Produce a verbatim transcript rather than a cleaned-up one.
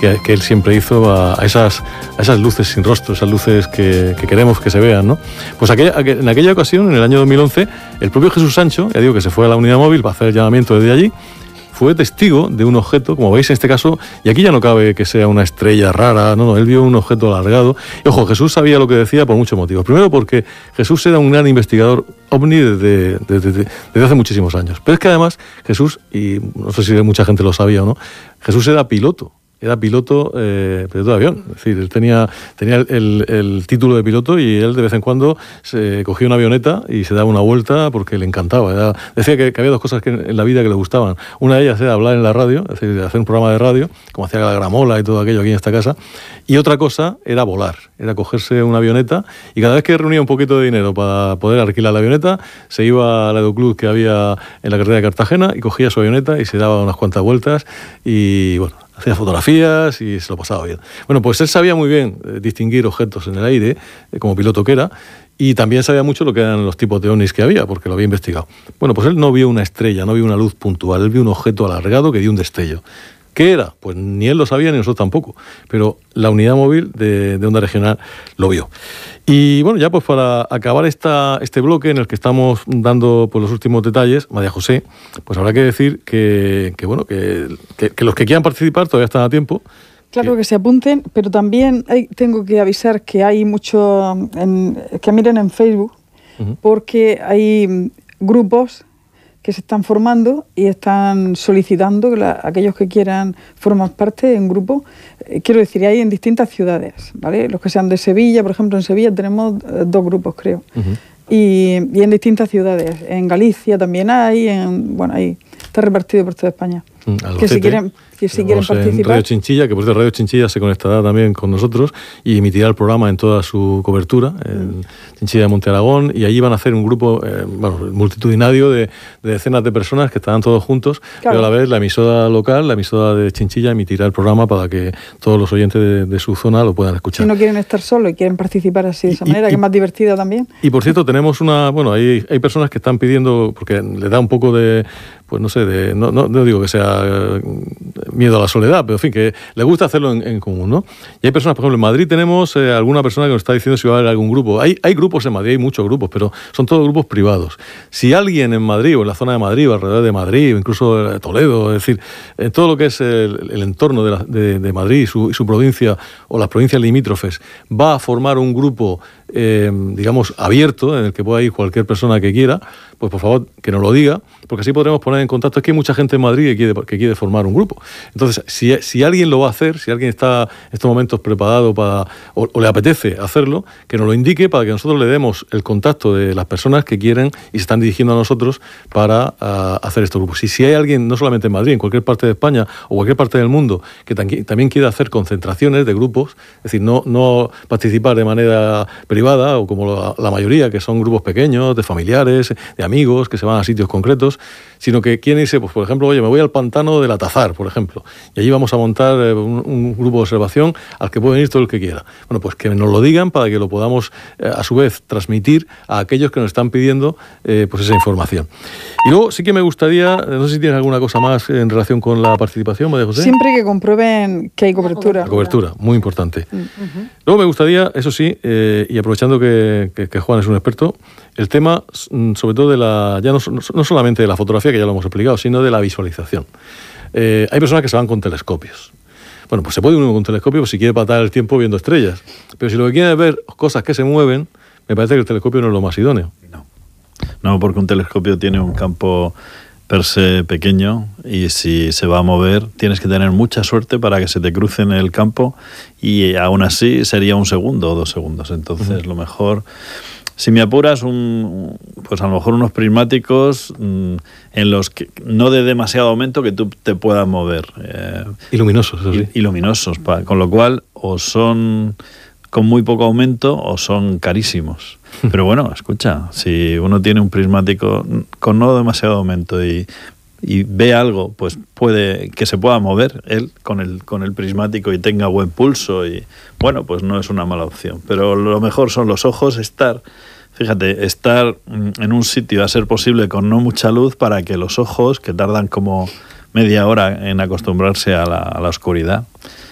que, que él siempre hizo a, a, esas, a esas luces sin rostro, esas luces que, que queremos que se vean, ¿no? Pues aquella, en aquella ocasión, en el año dos mil once, el propio Jesús Sancho, ya digo que se fue a la unidad móvil para hacer el llamamiento desde allí, fue testigo de un objeto, como veis en este caso, y aquí ya no cabe que sea una estrella rara, no, no, él vio un objeto alargado. Y ojo, Jesús sabía lo que decía por muchos motivos. Primero porque Jesús era un gran investigador ovni desde, desde, desde, desde hace muchísimos años. Pero es que además Jesús, y no sé si mucha gente lo sabía o no, Jesús era piloto. Era piloto, eh, piloto de avión. Es decir, él tenía, tenía el, el, el título de piloto y él de vez en cuando se cogía una avioneta y se daba una vuelta porque le encantaba. Era, decía que, que había dos cosas que en la vida que le gustaban. Una de ellas era hablar en la radio, es decir, hacer un programa de radio, como hacía la Gramola y todo aquello aquí en esta casa. Y otra cosa era volar, era cogerse una avioneta y cada vez que reunía un poquito de dinero para poder alquilar la avioneta, se iba al aeroclub que había en la carretera de Cartagena y cogía su avioneta y se daba unas cuantas vueltas y bueno, hacía fotografías y se lo pasaba bien. Bueno, pues él sabía muy bien eh, distinguir objetos en el aire, eh, como piloto que era, y también sabía mucho lo que eran los tipos de ovnis que había, porque lo había investigado. Bueno, pues él no vio una estrella, no vio una luz puntual, él vio un objeto alargado que dio un destello. ¿Qué era? Pues ni él lo sabía ni nosotros tampoco, pero la unidad móvil de, de Onda Regional lo vio. Y bueno, ya pues para acabar esta, este bloque en el que estamos dando pues, los últimos detalles, María José, pues habrá que decir que, que bueno, que, que, que los que quieran participar todavía están a tiempo. Claro que, que se apunten, pero también hay, tengo que avisar que hay mucho, en, que miren en Facebook, uh-huh. porque hay grupos que se están formando y están solicitando que la, aquellos que quieran formar parte en grupo, eh, quiero decir, hay en distintas ciudades, ¿vale? Los que sean de Sevilla, por ejemplo, en Sevilla tenemos eh, dos grupos, creo, uh-huh. y, y en distintas ciudades. En Galicia también hay, en, bueno, ahí está repartido por toda España. Albacete, que si quieren, que si quieren participar. En Radio Chinchilla, que por cierto Radio Chinchilla se conectará también con nosotros y emitirá el programa en toda su cobertura, en mm. Chinchilla de Monte Aragón, y allí van a hacer un grupo eh, bueno, multitudinario de, de decenas de personas que estarán todos juntos, claro. pero a la vez la emisora local, la emisora de Chinchilla, emitirá el programa para que todos los oyentes de, de su zona lo puedan escuchar. Si no quieren estar solos y quieren participar así de esa y, manera, y, que es más divertida también. Y por cierto, tenemos una, bueno, hay, hay personas que están pidiendo, porque le da un poco de, pues no sé, de, no, no, no digo que sea eh, miedo a la soledad, pero en fin, que le gusta hacerlo en, en común, ¿no? Y hay personas, por ejemplo, en Madrid tenemos eh, alguna persona que nos está diciendo si va a haber algún grupo. Hay, hay grupos en Madrid, hay muchos grupos, pero son todos grupos privados. Si alguien en Madrid o en la zona de Madrid o alrededor de Madrid o incluso de Toledo, es decir, en todo lo que es el, el entorno de, la, de, de Madrid y su, y su provincia o las provincias limítrofes, va a formar un grupo Eh, digamos, abierto, en el que pueda ir cualquier persona que quiera, pues por favor que nos lo diga, porque así podremos poner en contacto. Es que hay mucha gente en Madrid que quiere, que quiere formar un grupo. Entonces, si, si alguien lo va a hacer, si alguien está en estos momentos preparado para, o, o le apetece hacerlo, que nos lo indique para que nosotros le demos el contacto de las personas que quieren y se están dirigiendo a nosotros para uh, hacer estos grupos. Y si hay alguien, no solamente en Madrid, en cualquier parte de España o cualquier parte del mundo, que tam- también quiera hacer concentraciones de grupos, es decir, no, no participar de manera privada, o como la, la mayoría, que son grupos pequeños, de familiares, de amigos, que se van a sitios concretos, sino que quieren irse, pues por ejemplo, oye, me voy al pantano del Atazar, por ejemplo, y allí vamos a montar eh, un, un grupo de observación al que pueden ir todo el que quiera. Bueno, pues que nos lo digan para que lo podamos, eh, a su vez, transmitir a aquellos que nos están pidiendo eh, pues esa información. Y luego sí que me gustaría, no sé si tienes alguna cosa más en relación con la participación, María José. Siempre que comprueben que hay cobertura. La cobertura, muy importante. Uh-huh. Luego me gustaría, eso sí, eh, y aprovechando que, que, que Juan es un experto, el tema, sobre todo de la, ya no, no solamente de la fotografía, que ya lo hemos explicado, sino de la visualización. Eh, hay personas que se van con telescopios. Bueno, pues se puede uno con un telescopio si quiere pasar el tiempo viendo estrellas. Pero si lo que quiere es ver cosas que se mueven, me parece que el telescopio no es lo más idóneo. No, no, porque un telescopio tiene un campo per se pequeño y si se va a mover tienes que tener mucha suerte para que se te cruce en el campo y aún así sería un segundo o dos segundos. Entonces uh-huh. lo mejor, si me apuras, un, pues a lo mejor unos prismáticos mmm, en los que no de demasiado aumento que tú te puedas mover. Eh, y luminosos, eso sí. Y, y luminosos, pa, con lo cual o son con muy poco aumento o son carísimos. Pero bueno, escucha, si uno tiene un prismático con no demasiado aumento y, y ve algo, pues puede que se pueda mover él con el, con el prismático y tenga buen pulso y bueno, pues no es una mala opción. Pero lo mejor son los ojos, estar, fíjate, estar en un sitio a ser posible con no mucha luz para que los ojos, que tardan como media hora en acostumbrarse a la, a la oscuridad,